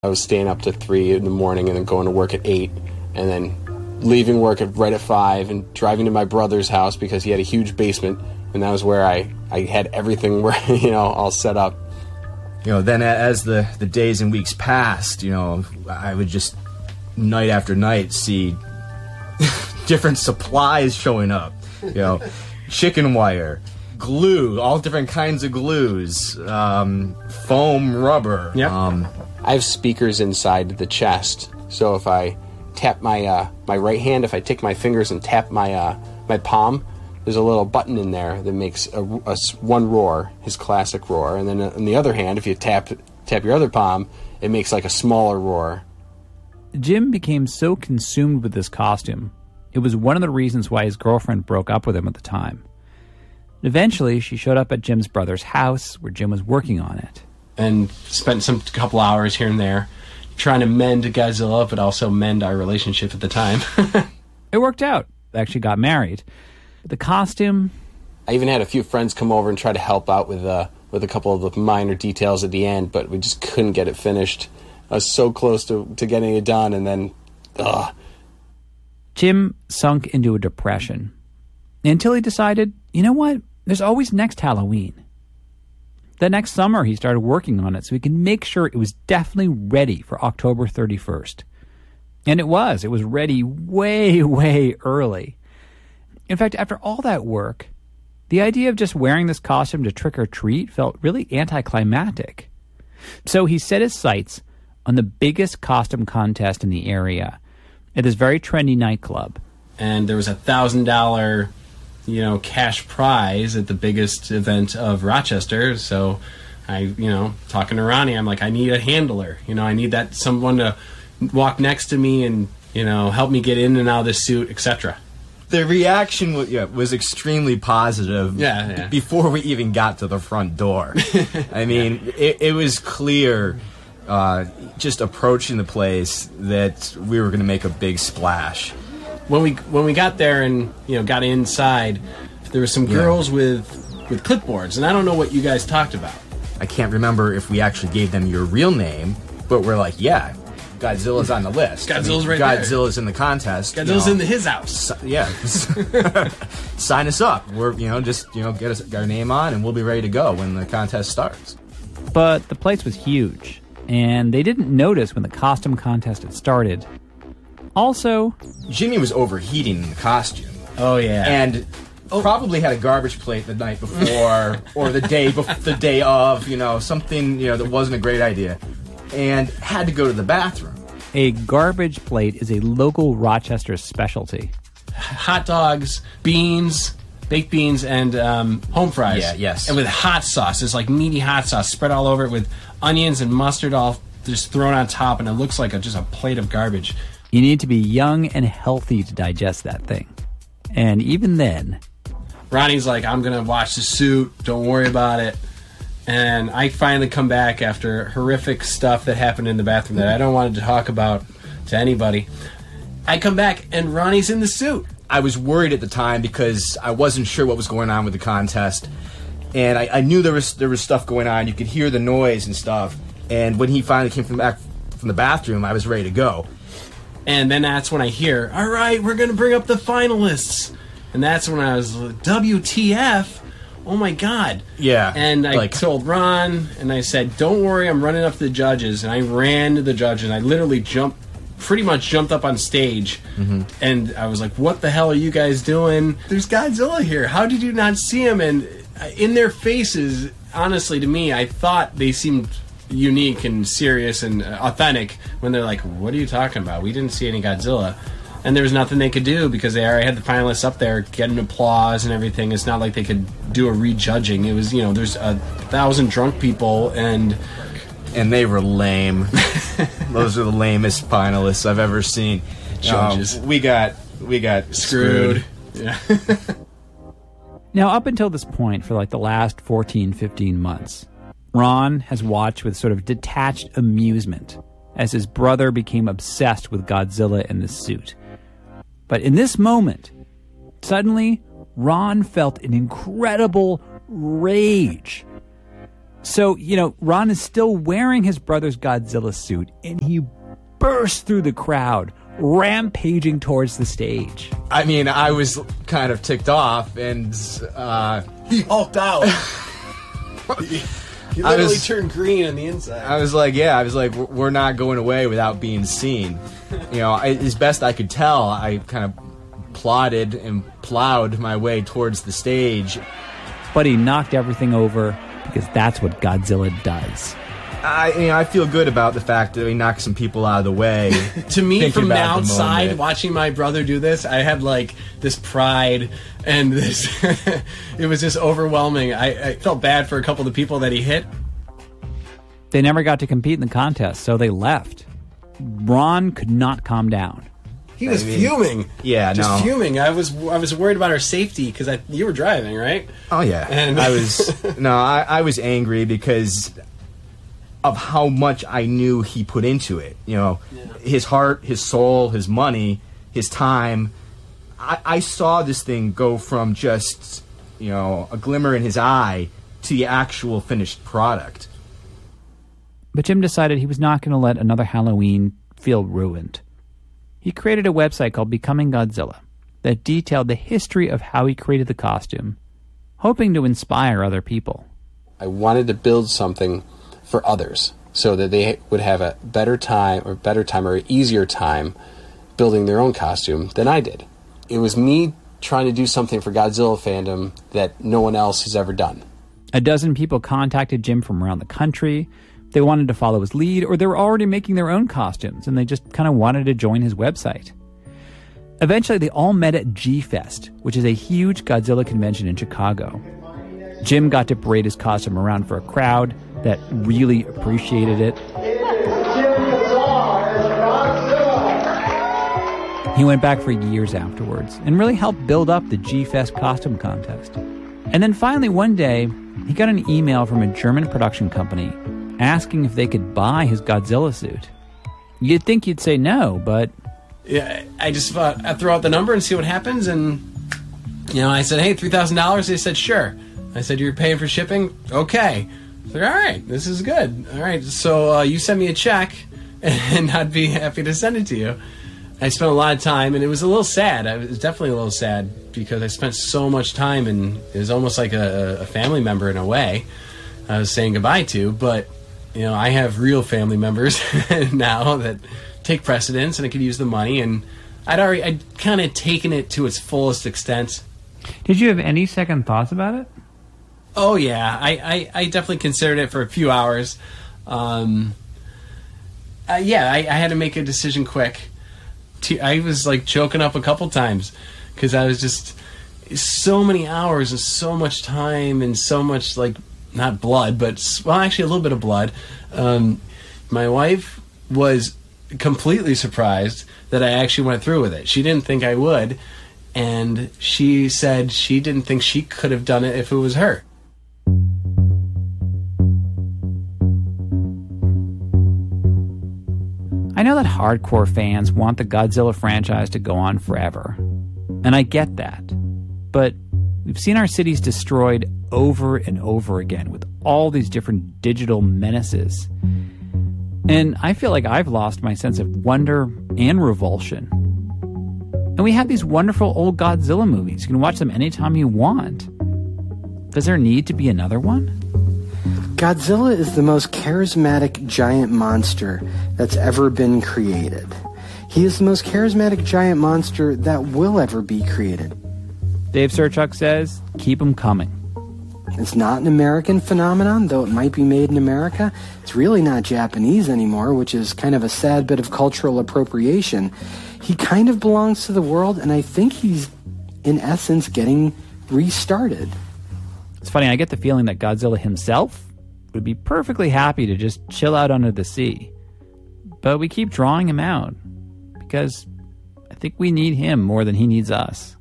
I was staying up to 3 in the morning and then going to work at 8 and then leaving work right at 5 and driving to my brother's house because he had a huge basement, and that was where I had everything all set up. Then as the days and weeks passed, I would just night after night see different supplies showing up. Chicken wire, glue, all different kinds of glues, foam, rubber. Yep. I have speakers inside the chest, so if I tap my right hand, if I take my fingers and tap my palm, there's a little button in there that makes a one roar, his classic roar, and then on the other hand, if you tap your other palm, it makes like a smaller roar. Jim became so consumed with this costume, it was one of the reasons why his girlfriend broke up with him at the time. Eventually, she showed up at Jim's brother's house where Jim was working on it. And spent some couple hours here and there trying to mend Godzilla, but also mend our relationship at the time. It worked out. They actually got married. But the costume... I even had a few friends come over and try to help out with a couple of the minor details at the end, but we just couldn't get it finished. I was so close to getting it done, and then... Jim sunk into a depression until he decided, you know what? There's always next Halloween. The next summer, he started working on it so he could make sure it was definitely ready for October 31st. And it was. It was ready way, way early. In fact, after all that work, the idea of just wearing this costume to trick or treat felt really anticlimactic. So he set his sights on the biggest costume contest in the area at this very trendy nightclub. And there was $1,000... cash prize at the biggest event of Rochester. So I, talking to Ronnie, I'm like, I need a handler. I need someone to walk next to me and, help me get in and out of this suit, etc. The reaction was extremely positive before we even got to the front door. I mean, it was clear, just approaching the place, that we were going to make a big splash. When we got there and got inside, there were some girls with clipboards, and I don't know what you guys talked about. I can't remember if we actually gave them your real name, but we're like, yeah, Godzilla's on the list. Godzilla's right there. Godzilla's in the contest. Godzilla's in his house. Sign us up. We're get our name on, and we'll be ready to go when the contest starts. But the place was huge, and they didn't notice when the costume contest had started. Also, Jimmy was overheating in the costume. Oh, yeah. And probably had a garbage plate the night before or the day of, something, that wasn't a great idea. And had to go to the bathroom. A garbage plate is a local Rochester specialty. Hot dogs, beans, baked beans, and home fries. Yeah, yes. And with hot sauce. It's like meaty hot sauce spread all over it with onions and mustard all just thrown on top, and it looks like just a plate of garbage. You need to be young and healthy to digest that thing. And even then... Ronnie's like, I'm going to watch the suit. Don't worry about it. And I finally come back after horrific stuff that happened in the bathroom that I don't want to talk about to anybody. I come back, and Ronnie's in the suit. I was worried at the time because I wasn't sure what was going on with the contest. And I knew there was stuff going on. You could hear the noise and stuff. And when he finally came back from the bathroom, I was ready to go. And then that's when I hear, all right, we're going to bring up the finalists. And that's when I was like, WTF? Oh, my God. Yeah. And I told Ron, and I said, don't worry, I'm running up to the judges. And I ran to the judges. I literally pretty much jumped up on stage. Mm-hmm. And I was like, what the hell are you guys doing? There's Godzilla here. How did you not see him? And in their faces, honestly, to me, I thought they seemed unique and serious and authentic when they're like, what are you talking about? We didn't see any Godzilla. And there was nothing they could do because they already had the finalists up there getting applause and everything. It's not like they could do a rejudging. It was, there's 1,000 drunk people and they were lame. Those are the lamest finalists I've ever seen. Judges. We got screwed. Yeah. Now, up until this point, for the last 14, 15 months, Ron has watched with sort of detached amusement as his brother became obsessed with Godzilla in the suit. But in this moment, suddenly, Ron felt an incredible rage. So, Ron is still wearing his brother's Godzilla suit, and he bursts through the crowd, rampaging towards the stage. I mean, I was kind of ticked off, and He hulked out. He literally turned green on the inside. I was like, we're not going away without being seen. As best I could tell, I kind of plodded and plowed my way towards the stage. But he knocked everything over, because that's what Godzilla does. I feel good about the fact that we knocked some people out of the way. To me, from the outside, watching my brother do this, I had this pride and this. It was just overwhelming. I felt bad for a couple of the people that he hit. They never got to compete in the contest, so they left. Ron could not calm down. He was fuming. Yeah, just fuming. I was worried about our safety because you were driving, right? Oh yeah, and I was angry because of how much I knew he put into it. His heart, his soul, his money, his time. I saw this thing go from just a glimmer in his eye to the actual finished product. But Jim decided he was not going to let another Halloween feel ruined. He created a website called Becoming Godzilla that detailed the history of how he created the costume, hoping to inspire other people. I wanted to build something for others so that they would have a better time or easier time building their own costume than I did. It was me trying to do something for Godzilla fandom that no one else has ever done. A dozen people contacted Jim from around the country. They wanted to follow his lead, or they were already making their own costumes, and they just kind of wanted to join his website. Eventually, they all met at G-Fest, which is a huge Godzilla convention in Chicago. Jim got to parade his costume around for a crowd that really appreciated it. He went back for years afterwards and really helped build up the G-Fest costume contest. And then finally one day, he got an email from a German production company asking if they could buy his Godzilla suit. You'd think you'd say no, but... Yeah, I just thought I'd throw out the number and see what happens, and I said, hey, $3,000? They said, sure. I said, you're paying for shipping? Okay. I said, all right, this is good. All right, so you send me a check, and I'd be happy to send it to you. I spent a lot of time, and it was a little sad. It was definitely a little sad, because I spent so much time, and it was almost like a family member in a way I was saying goodbye to, but... I have real family members now that take precedence, and I could use the money, and I'd kind of taken it to its fullest extent. Did you have any second thoughts about it? Oh, yeah. I definitely considered it for a few hours. I had to make a decision quick. I was, choking up a couple times, because I was just... So many hours and so much time and so much, not blood, but, well, actually a little bit of blood. My wife was completely surprised that I actually went through with it. She didn't think I would, and she said she didn't think she could have done it if it was her. I know that hardcore fans want the Godzilla franchise to go on forever, and I get that. But we've seen our cities destroyed over and over again with all these different digital menaces. And I feel like I've lost my sense of wonder and revulsion. And we have these wonderful old Godzilla movies. You can watch them anytime you want. Does there need to be another one? Godzilla is the most charismatic giant monster that's ever been created. He is the most charismatic giant monster that will ever be created. Dave Serchuk says, keep them coming. It's not an American phenomenon, though it might be made in America. It's really not Japanese anymore, which is kind of a sad bit of cultural appropriation. He kind of belongs to the world, and I think he's, in essence, getting restarted. It's funny, I get the feeling that Godzilla himself would be perfectly happy to just chill out under the sea. But we keep drawing him out, because I think we need him more than he needs us.